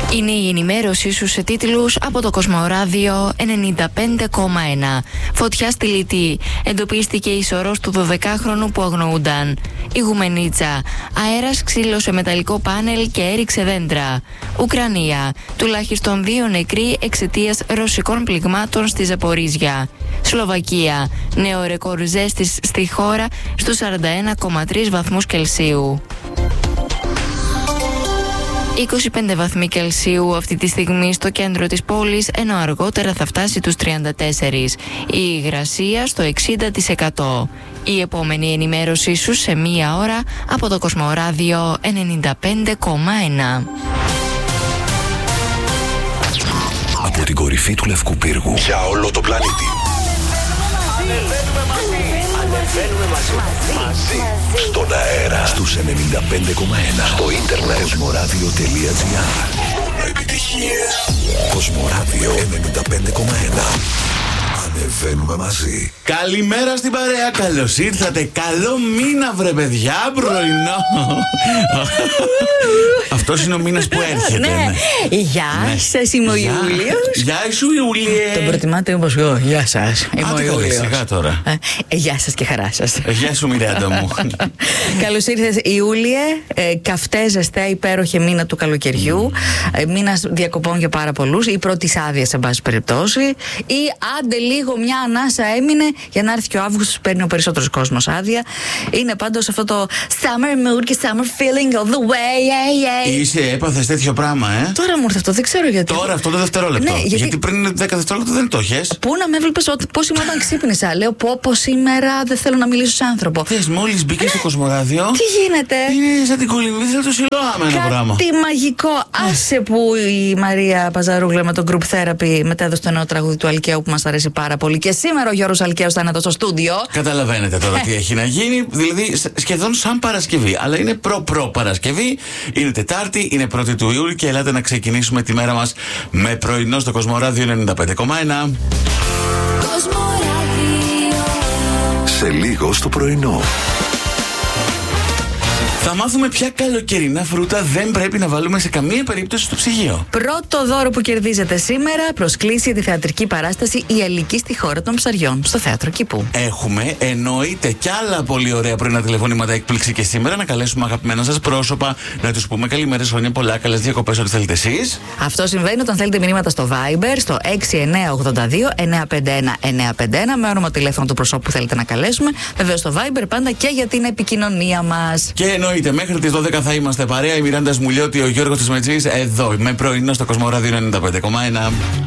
Είναι η ενημέρωσή σου σε τίτλους από το Κοσμοράδιο 95,1. Φωτιά στη Λιτή. Εντοπίστηκε η σωρός του 12χρονου που αγνοούνταν. Η Γουμενίτσα. Αέρας ξύλωσε μεταλλικό πάνελ και έριξε δέντρα. Ουκρανία. Τουλάχιστον 2 νεκροί εξαιτίας ρωσικών πληγμάτων στη Ζαπορίζια. Σλοβακία. Νέο ρεκόρ ζέστης στη χώρα στους 41,3 βαθμούς Κελσίου. 25 βαθμοί Κελσίου αυτή τη στιγμή στο κέντρο της πόλης, ενώ αργότερα θα φτάσει τους 34. Η υγρασία στο 60%. Η επόμενη ενημέρωσή σου σε μία ώρα από το Κοσμοράδιο 95,1. Από την κορυφή του Λευκού Πύργου για όλο το πλανήτη. Ανεβαίνουμε μαζί. Στον αέρα στους 95,1. Στο ίντερνετ κοσμοράδιο.gr. Επιτυχίες. Κοσμοράδιο 95,1. Ανεβαίνουμε μαζί. Καλημέρα στην παρέα, καλώς ήρθατε. Καλό μήνα βρε παιδιά, πρωινό. Αυτός είναι ο μήνας που έρχεται. Ναι. Γεια σας, είμαι ο Ιούλιος. Γεια σου Ιούλιε. Τον προτιμάτε όπως εγώ. Γεια σας, είμαι ο Ιούλιος. Σιγά τώρα. Γεια σας και χαρά σας. Γεια σου Μιράντα μου. Καλώς ήρθες Ιούλιε. Καυτέζεστε, υπέροχε μήνα του καλοκαιριού. Μήνας διακοπών για πάρα πολλούς. Η πρώτη άδεια σε πάση περιπτώσει. Ή άντε λίγο μια ανάσα έμεινε για να έρθει και ο Αύγουστος που παίρνει ο περισσότερος κόσμος άδεια. Είναι πάντως αυτό το summer mood και summer feeling all the way. Είσαι, έπαθες τέτοιο πράγμα, Τώρα μου ήρθε αυτό, δεν ξέρω γιατί. Τώρα αυτό το δευτερόλεπτο. Ναι, γιατί πριν 10 δευτερόλεπτα δεν το έχεις. Πού να με έβλεπες πώς ήμουν όταν ξύπνησα. Λέω πω σήμερα δεν θέλω να μιλήσω σε άνθρωπο. Θες, μόλις μπήκες στο Κοσμοράδιο. Τι γίνεται. Είναι σαν την κολυμβήθρα του Σιλόαμ ένα πράγμα. Τι μαγικό. Άσε που η Μαρία Παζαρούγλα με το Group Therapy μετέδωσε το νέο τραγούδι του Αλκαίου που μας αρέσει πάρα πολύ. Και σήμερα ο Γιώργος Αλκαίος θα είναι εδώ στο στούντιο. Καταλαβαίνετε τώρα τι έχει να γίνει. Δηλαδή σχεδόν σαν Παρασκευή. Αλλά είναι προ-Παρασκευή. Είναι Τετάρτη, είναι 1η του Ιούλη και ελάτε να ξεκινήσουμε τη μέρα μας με πρωινό στο Κοσμοράδιο 95,1. Σε λίγο στο πρωινό. Θα μάθουμε ποια καλοκαιρινά φρούτα δεν πρέπει να βάλουμε σε καμία περίπτωση στο ψυγείο. Πρώτο δώρο που κερδίζετε σήμερα, προσκλήσει για τη θεατρική παράσταση «Η Αλική στη χώρα των ψαριών» στο θέατρο Κήπου. Έχουμε εννοείται κι άλλα πολύ ωραία πρωινά τηλεφωνήματα έκπληξη και σήμερα να καλέσουμε αγαπημένα σας πρόσωπα, να τους πούμε καλημέρες, χρόνια πολλά, καλές διακοπές, ό,τι θέλετε εσείς. Αυτό συμβαίνει όταν θέλετε μηνύματα στο Viber, στο 6982-951-951 με όνομα τηλέφωνο του προσώπου που θέλετε να καλέσουμε. Βεβαίως στο Viber πάντα και για την επικοινωνία μας. Και εννοείται, μέχρι τις 12 θα είμαστε παρέα. Η Μιράντα Σμουλιώτη, ο Γιώργος της Μετζής, εδώ με πρωινό στο Κοσμοράδιο 95,1.